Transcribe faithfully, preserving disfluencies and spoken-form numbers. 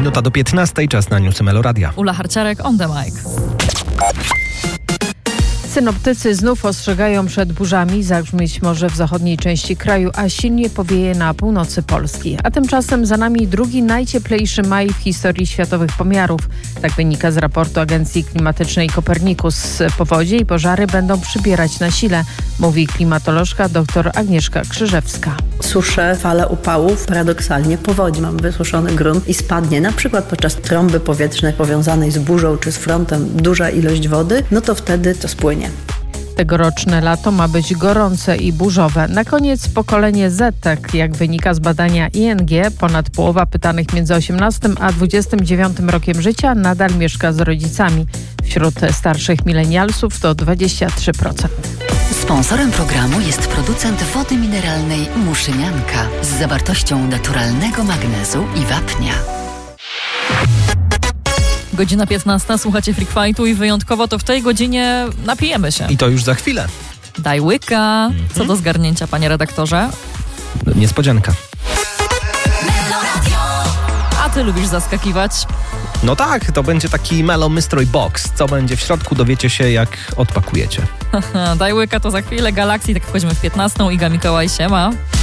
minuta do piętnastej, czas na newsy Meloradia. Ula Harciarek, on the mic. Synoptycy znów ostrzegają przed burzami. Zagrzmieć może w zachodniej części kraju, a silnie powieje na północy Polski. A tymczasem za nami drugi najcieplejszy maj w historii światowych pomiarów. Tak wynika z raportu Agencji Klimatycznej Copernicus. Powodzie i pożary będą przybierać na sile, mówi klimatolożka dr Agnieszka Krzyżewska. Susze, fale upałów, paradoksalnie powodzi. Mamy wysuszony grunt i spadnie na przykład podczas trąby powietrznej powiązanej z burzą czy z frontem duża ilość wody, no to wtedy to spłynie. Tegoroczne lato ma być gorące i burzowe. Na koniec pokolenie Z, tak jak wynika z badania I N G, ponad połowa pytanych między osiemnastym a dwudziestym dziewiątym rokiem życia nadal mieszka z rodzicami. Wśród starszych milenialsów to dwadzieścia trzy procent. Sponsorem programu jest producent wody mineralnej Muszynianka z zawartością naturalnego magnezu i wapnia. Godzina piętnasta, słuchacie Freak Fightu i wyjątkowo to w tej godzinie napijemy się. I to już za chwilę. Daj łyka. Mhm. Co do zgarnięcia, panie redaktorze? Niespodzianka. A ty lubisz zaskakiwać? No tak, to będzie taki Melo Mystery Box. Co będzie w środku, dowiecie się, jak odpakujecie. Daj łyka to za chwilę. Galaxy, tak wchodzimy w piętnastą. Iga Mikołaj, siema.